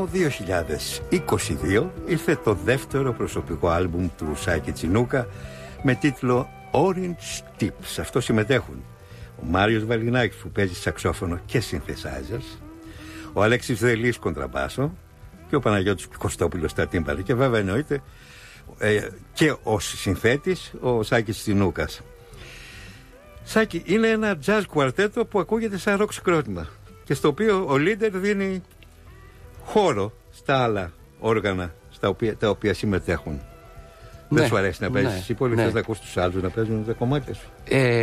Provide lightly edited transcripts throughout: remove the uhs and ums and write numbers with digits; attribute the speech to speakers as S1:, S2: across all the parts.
S1: 2022 ήρθε το δεύτερο προσωπικό άλμπουμ του Σάκη Τσινούκα με τίτλο Orange Tips. Σε αυτό συμμετέχουν ο Μάριος Βαλινάκης που παίζει σαξόφωνο και synthesizers, ο Αλέξης Δελής κοντραμπάσο και ο Παναγιώτης Κωστόπουλος στα τύμπανα και βέβαια εννοείται και ο συνθέτης ο Σάκης Τσινούκας. Σάκη, είναι ένα jazz κουαρτέτο που ακούγεται σαν ροκ συγκρότημα και στο οποίο ο leader δίνει χώρο στα άλλα όργανα τα οποία συμμετέχουν. Ναι, δεν σου αρέσει να παίζεις εσύ πολύ, θες να ακούς τους άλλους να παίζουν τα κομμάτια σου?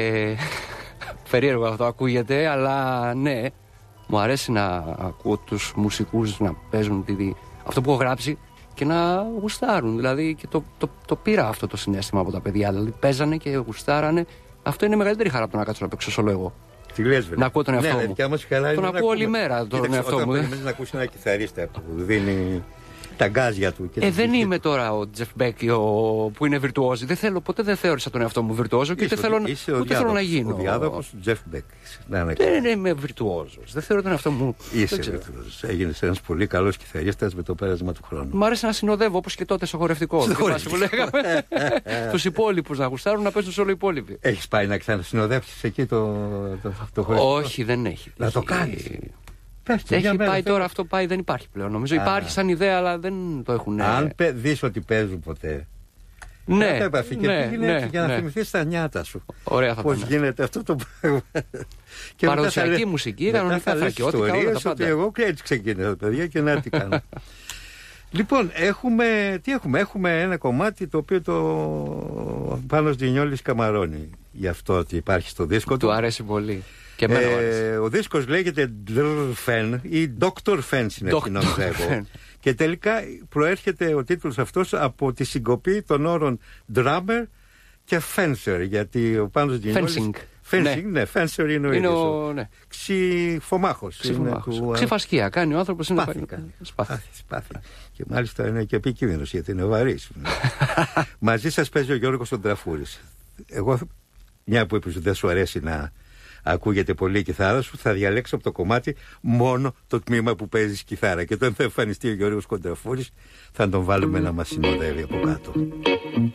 S2: Περίεργο αυτό ακούγεται, αλλά ναι, μου αρέσει να ακούω τους μουσικούς να παίζουν αυτό που έχω γράψει και να γουστάρουν. Δηλαδή και το πήρα αυτό το συναίσθημα από τα παιδιά. Δηλαδή παίζανε και γουστάρανε. Αυτό είναι μεγαλύτερη χαρά από το να κάτσω να παίξω σolo εγώ.
S1: Τι λες, βέβαια.
S2: Να ακούω τον εαυτό μου.
S1: Τον
S2: ακούω όλη μέρα τον εαυτό μου.
S1: Όταν να ακούσει ένα κιθαρίστα που δίνει τα γκάζια του.
S2: Δεν είμαι τώρα ο Τζεφ Μπέκ που είναι βιρτουόζη. Ποτέ δεν θεώρησα τον εαυτό μου βιρτουόζο και ούτε θέλω να γίνω.
S1: Ο διάδοχος του Τζεφ Μπέκ.
S2: Δεν είμαι βιρτουόζος. Δεν θεωρώ τον εαυτό μου.
S1: Είσαι βιρτουόζος. Έγινες ένας πολύ καλός κιθαρίστας με το πέρασμα του χρόνου.
S2: Μ' άρεσε να συνοδεύω όπως και τότε στο χορευτικό. Θυμάσαι που λέγαμε. Τους υπόλοιπους να γουστάρουν να παίζουν όλο οι υπόλοιποι.
S1: Έχεις πάει να ξανασυνοδεύσεις εκεί το χορευτικό?
S2: Όχι, δεν έχει.
S1: Να το κάνεις.
S2: Έχει πάει τώρα, αυτό πάει, δεν υπάρχει πλέον. Νομίζω υπάρχει σαν ιδέα, αλλά δεν το έχουν.
S1: Αν δεις ότι παίζουν ποτέ.
S2: Ναι,
S1: για να θυμηθείς τα νιάτα σου.
S2: Ωραία, θα
S1: πώς γίνεται αυτό το πράγμα.
S2: Παραδοσιακή μουσική, κανονικά θρακιώτικα, όλα τα πάντα.
S1: Εγώ έτσι ξεκίνησα, παιδιά, και να τι κάνω. Λοιπόν, έχουμε ένα κομμάτι το οποίο το Πάνος Τζινιόλης καμαρώνει. Γι' αυτό ότι υπάρχει στο δίσκο του.
S2: Του αρέσει πολύ.
S1: Ο δίσκος λέγεται Drfen ή Dr. Fence είναι έτσι νομίζω. Και τελικά προέρχεται ο τίτλος αυτός από τη συγκοπή των όρων drummer και fencer, γιατί ο Πάνος Τζινιόλης fencing, ναι, fencer είναι ο ίδιος. Ξυφομάχος.
S2: Ξυφασκία κάνει ο άνθρωπος.
S1: Σπάθη. Και μάλιστα είναι και επικίνδυνος γιατί είναι βαρύς. Μαζί σας παίζει ο Γιώργος ο Ντραφούρης. Εγώ, μια που είπες ότι δεν σου αρέσει να ακούγεται πολύ η κιθάρα σου, θα διαλέξω από το κομμάτι μόνο το τμήμα που παίζεις κιθάρα και όταν θα εμφανιστεί ο Γιώργος Κοντραφούρης θα τον βάλουμε να μας συνοδεύει από κάτω.